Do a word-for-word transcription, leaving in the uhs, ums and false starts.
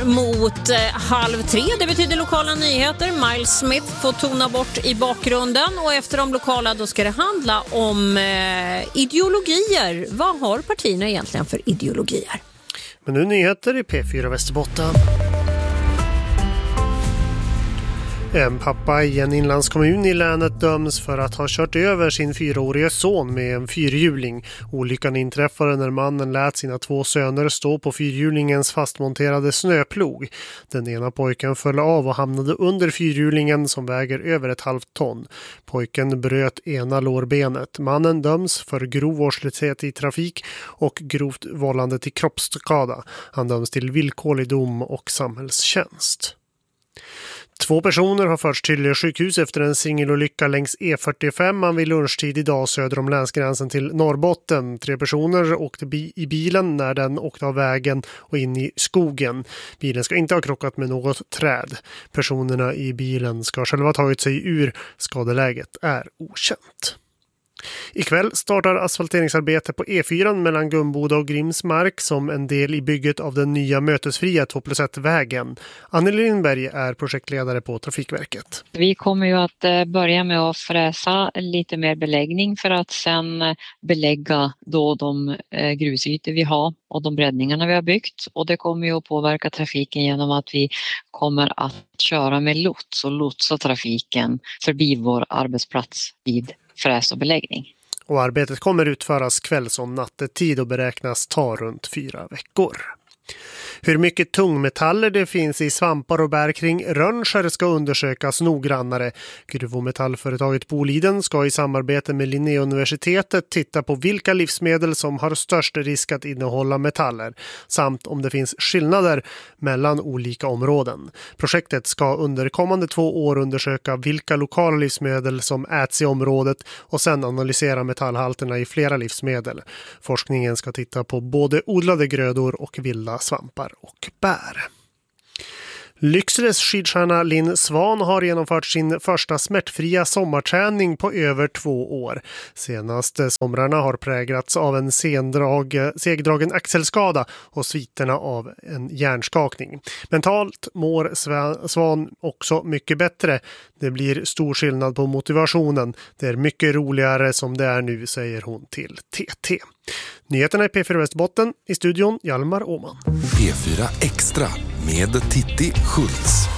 mot eh, halv tre. Det betyder lokala nyheter. Miles Smith får tona bort i bakgrunden. Och efter de lokala då ska det handla om eh, ideologier. Vad har partierna egentligen för ideologier? Men nu nyheter i P fyra Västerbotten. En pappa i en inlandskommun i länet döms för att ha kört över sin fyraårige son med en fyrhjuling. Olyckan inträffade när mannen lät sina två söner stå på fyrhjulingens fastmonterade snöplog. Den ena pojken föll av och hamnade under fyrhjulingen som väger över ett halvt ton. Pojken bröt ena lårbenet. Mannen döms för grov vårdslöshet i trafik och grovt vållande till kroppsskada. Han döms till villkorlig dom och samhällstjänst. Två personer har förts till sjukhus efter en singelolycka längs E fyrtiofem vid lunchtid idag söder om länsgränsen till Norrbotten. Tre personer åkte bi- i bilen när den åkte av vägen och in i skogen. Bilen ska inte ha krockat med något träd. Personerna i bilen ska själva ha tagit sig ur. Skadeläget är okänt. Ikväll startar asfalteringsarbete på E fyra mellan Gumboda och Grimsmark som en del i bygget av den nya mötesfria två plus ett-vägen. Anneli Lindberg är projektledare på Trafikverket. Vi kommer ju att börja med att fräsa lite mer beläggning för att sen belägga då de grusytor vi har och de breddningarna vi har byggt. Och det kommer ju att påverka trafiken genom att vi kommer att köra med lots och lotsa trafiken förbi vår arbetsplats vid fräs och beläggning. Och arbetet kommer utföras kvälls- och nattetid och beräknas ta runt fyra veckor. Hur mycket tungmetaller det finns i svampar och bär kring Rönnskär ska undersökas noggrannare. Gruv- och metallföretaget Boliden ska i samarbete med Linnéuniversitetet titta på vilka livsmedel som har störst risk att innehålla metaller samt om det finns skillnader mellan olika områden. Projektet ska under kommande två år undersöka vilka lokala livsmedel som äts i området och sedan analysera metallhalterna i flera livsmedel. Forskningen ska titta på både odlade grödor och vilda svampar och bär. Lyckseles skidstjärna Linn Svan har genomfört sin första smärtfria sommarträning på över två år. Senaste somrarna har präglats av en sendrag, segdragen axelskada och sviterna av en hjärnskakning. Mentalt mår Svan också mycket bättre. Det blir stor skillnad på motivationen. Det är mycket roligare som det är nu, säger hon till T T. Nyheterna i P fyra Västerbotten, i studion Hjalmar Åman. P fyra Extra med Titti Schultz.